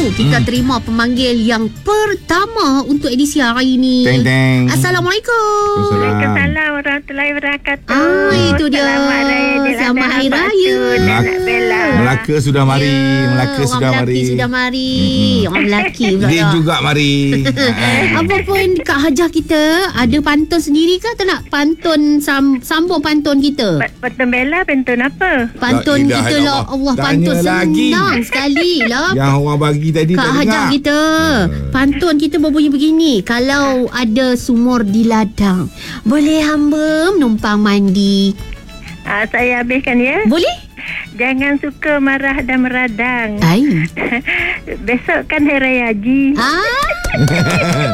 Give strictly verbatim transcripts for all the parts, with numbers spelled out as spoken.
kita Hmm. terima pemanggil yang pertama untuk edisi hari ini. Teng teng. Assalamualaikum. Waalaikumsalam warahmatullahi wabarakatuh. Ah, itu dia. Selamat Raya Aidilazha Selamat Hari Raya. Anak Bella. Melaka sudah mari, Ya, Melaka orang sudah lelaki mari. sudah mari. Mm-mm. Orang lelaki pula. Dia dah. juga mari. Apa pun Kak Hajah kita ada pantun sendiri ke atau nak pantun sam, sambung pantun kita? Pa- Pantun Bella, pantun apa? Pantun La ilaha kita lah. illallah. Allah, Tanya pantun lagi. senang sekali lah. Yang orang bagi tadi Kak tak Hajah dengar. kita. Pantun kita berbunyi begini. Kalau ada sumur di ladang, boleh hamba menumpang mandi. Ah, saya habiskan ya. Boleh? Jangan suka marah dan meradang. Ai. Besok kan Hari Raya Haji. Ah,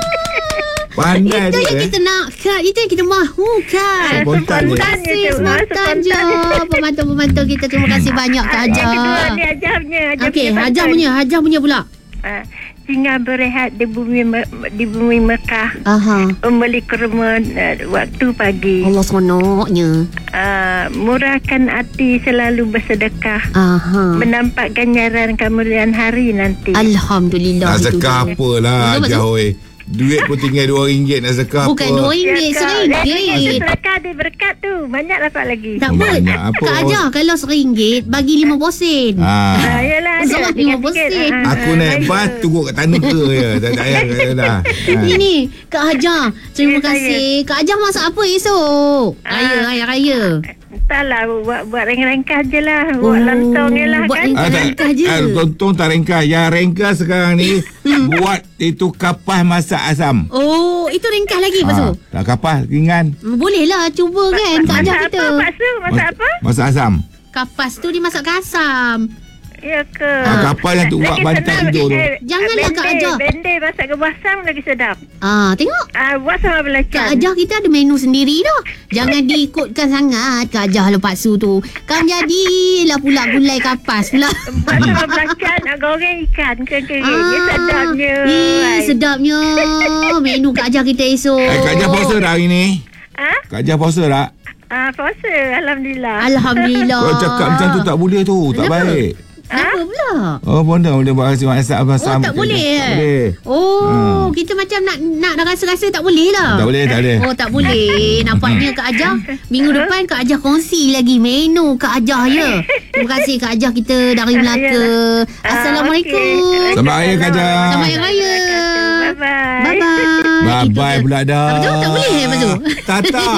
Pandai itu tu yang eh. kita nak kan. Itu yang kita mahu kan. Spontan Terima je. kasih Itu, spontan je. spontan. Pemantau-pemantau kita. Terima kasih banyak Kak Yang kedua Hajah. ni Hajah punya. Hajah Okey, punya Hajah pantun. punya. Hajah punya pula. Ah, singa berehat di bumi Me- di bumi Mekah. Aha. Membeli kurma uh, waktu pagi. Allah seronoknya. Uh, murahkan hati selalu bersedekah. Aha. Menampak ganjaran kemuliaan hari nanti. Alhamdulillah. Nak itu zakah dia. apalah Betul, betul. Hajah oi. Duit pun tinggal dua ringgit nak zakah apa. Bukan dua ringgit, Ya, Kak. seringgit. Sedekah ada berkat tu. Banyak dapat lagi. Tak apa. Banyak apa? Kak Hajah, kalau seringgit, bagi lima sen. Ha. Ah, yalah, Zaman ada lima tinggal sikit. sen. Ah, Aku ah, naik baik bas tu. turut kat tanah ke je. Tak tak payah kata dah. Ha. Ini, Kak Hajah, terima Ya, saya. kasih. Kak Hajah masak apa esok? Raya, Ah. raya, raya. Entahlah, buat, buat ringkas je lah. Buat lontong je lah buat kan. ringkas. Ah, tak, Ringkas je. ah, Tontong tak ringkas. Yang ringkas sekarang ni buat itu kapas masak asam. Oh, itu ringkas lagi, Pak Su? Ah, tak kapas ringan. Boleh lah, cuba kan Kak Hajah Masak kita. apa, Pak Su? Masak Mas- apa? Masak asam. Kapas tu dimasak kasam. Ya ke? Ah, kapal yang tu buat Lagi bantal senang. tidur tu. Eh, Janganlah, Kak bendeh, Hajah. Bendeh masak ke basam lagi sedap. Ah, tengok. Ah, buat sama Kak belacan. Hajah kita ada menu sendiri dah. Jangan diikutkan sangat Kak Hajah lepas su tu. Kan jadilah pula gulai kapas pula. Buat sama belacan, nak goreng ikan ke ke. Dia sedapnya. Eh, Ai. sedapnya. Menu Kak Hajah kita esok. Eh, Kak Jah puasa dah hari ni? Ha? Kak Jah puasa tak? Ah, puasa. Alhamdulillah. Alhamdulillah. Kau cakap macam tu tak boleh tu. Tak Kenapa? baik. Kenapa pula? Oh, benda boleh buat rasa masak apa Oh, tak boleh eh? Boleh. Oh, kita macam nak nak, nak rasa-rasa tak boleh lah. Tak boleh, tak boleh. Oh, tak boleh. Nampaknya Kak Hajah minggu depan Kak Hajah kongsi lagi menu Kak Hajah ya. Terima kasih Kak Hajah kita dari Melaka. Assalamualaikum. okey. Selamat Raya, Kak Jah. Selamat Hari Raya. Bye-bye. Bye-bye. Bye Itu bye dia. pula dah. Tak betul? Tak boleh eh, Pak Su? Tata.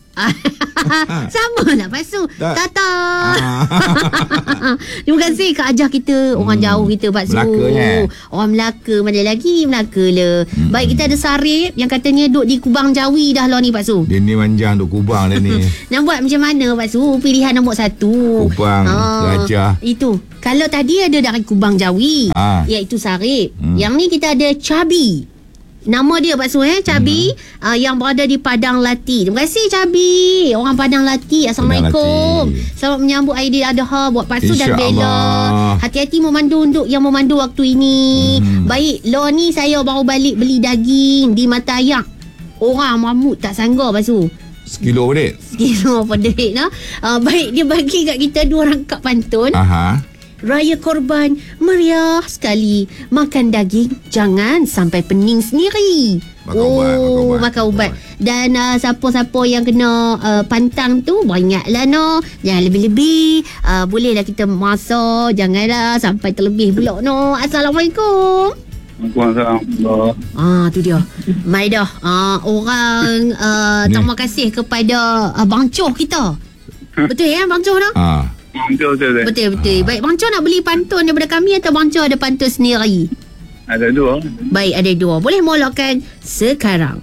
Sama lah Pak Su. Tak. Tata. Ah. Terima kasih Kak Hajah kita. Orang Hmm. jauh kita Pak Su. Melakanya. Orang Melaka. Mana lagi Melaka le. Hmm. Baik, kita ada Sarip yang katanya duduk di Kubang Jawi dah lah ni Pak Su. Dia ni manjang duk kubang dia ni. Nak buat macam mana Pak Su? Pilihan nombor satu. Kubang, Gajah. Itu. Kalau tadi ada dari Kubang Jawi, Ah. iaitu Sarip. Hmm. Yang ni kita ada Cabi. Nama dia Pak Su eh, Cabi. Hmm. Uh, yang berada di Padang Lati. Terima kasih Cabi. Orang Padang Lati. Assalamualaikum. Lati. Selamat menyambut Aidilazha buat Pak Su dan Bella. InsyaAllah. Hati-hati memandu untuk yang memandu waktu ini. Hmm. Baik, lo ni saya baru balik beli daging di Mata Ayak. Orang mamut tak sanggup Pak Su. Sekilo boleh? Sekilo apa duit nah. Uh, baik, dia bagi kat kita dua rangkap pantun. Aha. Raya Korban meriah sekali. Makan daging jangan sampai pening sendiri. Makan oh, ubat, makan ubat. makan ubat. Dan uh, siapa-siapa yang kena uh, pantang tu banyaklah no. Jangan lebih-lebih. Uh, bolehlah kita masak, janganlah sampai terlebih pula no. Assalamualaikum. Waalaikumsalam. Ah, tu dia. Mai dah. Ah, orang uh, Ni. terima kasih kepada uh, Bang Choh kita. Betul ya Bang Choh dah? Ah. Betul betul. Betul betul. Baik, Bang Choh nak beli pantun daripada kami atau Bang Choh ada pantun sendiri? Ada dua. Baik, ada dua. Boleh mulakan sekarang.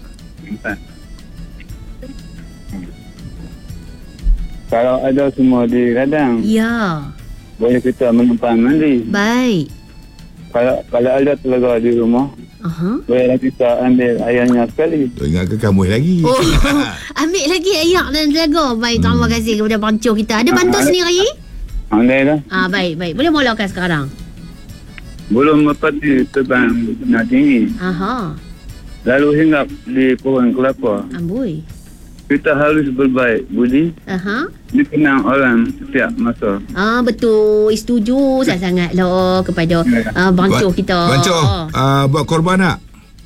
Kalau ada semua di ladang, Ya. boleh kita menumpang mandi. Baik. Kalau kalau ada telaga di rumah, Aha. bolehlah kita ambil airnya sekali. Tu ingat ke kamu lagi? Oh, ambil lagi ayak dan telaga. Baik, terima kasih kepada Bang Choh kita. Ada pantun Ah, sendiri? Andai dah. Ah, baik, baik. Boleh mulakan sekarang. Belum merpati terbang nak tinggi, Aha. lalu hinggap di pohon kelapa. Amboi. kita harus berbaik budi. Aha. Dikenang orang setiap masa. Ah, betul. Setuju sangat-sangat lah kepada uh, Bang Choh kita. Bang Choh, uh, buat korban tak?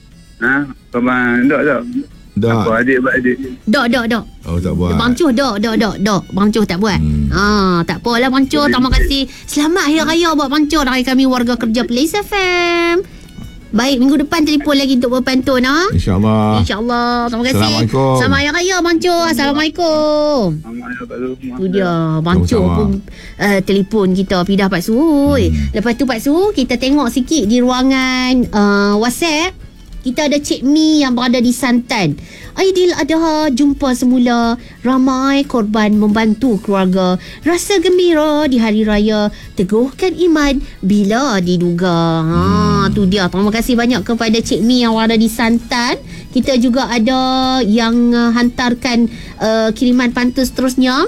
Ha? Korban tak tak. Tak. Apa adik buat adik. Dok, dok, dok. Oh, tak buat. Bang Choh, dok, dok, dok, dok. Bang Choh tak buat. Hmm. Ah, tak apalah Bang Choh. Terima kasih. Selamat Hari Raya buat Bang Choh dari kami warga kerja Plains F M. Baik, minggu depan telefon lagi untuk berpantun ha. InsyaAllah. InsyaAllah. Terima kasih. Assalamualaikum. Selamat Hari Raya Bang Choh. Assalamualaikum. Itu dia Bang Choh pun uh, telefon kita pindah Pak Su. Hmm. Lepas tu Pak Su, kita tengok sikit di ruangan uh, WhatsApp. Kita ada Cik Mi yang berada di Santan. Aidil Adha jumpa semula. Ramai korban membantu keluarga. Rasa gembira di hari raya. Teguhkan iman bila diduga. Ha, hmm. tu dia. Terima kasih banyak kepada Cik Mi yang berada di Santan. Kita juga ada yang uh, hantarkan uh, kiriman pantun seterusnya,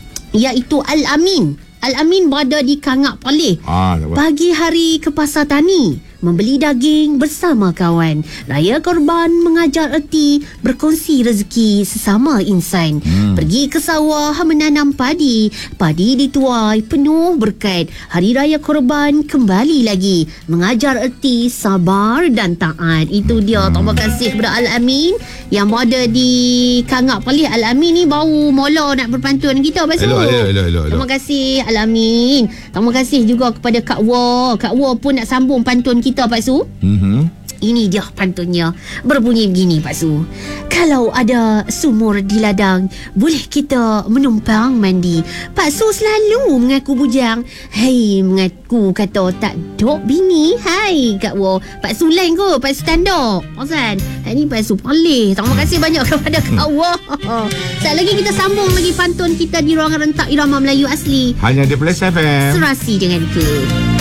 iaitu Al-Amin. Al-Amin berada di Kangak Palih. Ah, Pagi hari ke pasar tani, membeli daging bersama kawan. Raya korban mengajar erti, berkongsi rezeki sesama insan. Hmm. Pergi ke sawah menanam padi, padi dituai penuh berkat. Hari raya korban kembali lagi, mengajar erti sabar dan taat. Itu dia. Terima kasih kepada Al-Amin yang berada di Kangak Palih. Al-Amin ni baru mula nak berpantun kita pasal. Elok, elok, elok, elok. Terima kasih Al-Amin. Terima kasih juga kepada Kak Wa. Kak Wa pun nak sambung pantun kita Pak Su. Mhm. Ini dia pantunnya. Berbunyi begini Pak Su. Kalau ada sumur di ladang, boleh kita menumpang mandi. Pak Su selalu mengaku bujang. Hei, mengaku kata tak dok bini. Hai Kak Wo. Pak Su lain ke? Pak Su tanduk. Pasal ini Pak Su palih. Terima kasih banyak kepada Kak Wo. Sekali lagi kita sambung lagi pantun kita di ruangan rentak irama Melayu asli. Hanya di Plains F M. Serasi dengan ke.